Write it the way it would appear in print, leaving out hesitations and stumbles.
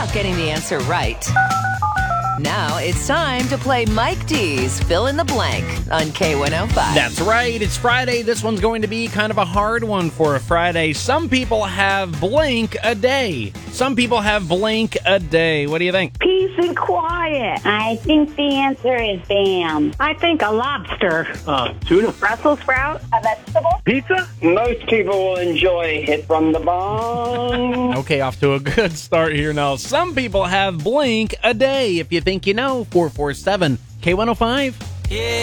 without getting the answer right. Now it's time to play Mike D's Fill in the Blank on K105. That's right. It's Friday. This one's going to be kind of a hard one for a Friday. Some people have blank a day. Some people have blank a day. What do you think? Peace and quiet. I think the answer is Bam. I think a lobster. Tuna. Brussels sprout. A vegetable? Pizza? Most people will enjoy Hit from the Bong. Okay, off to a good start here now. Some people have blank a day. If you think you know, 447 K105.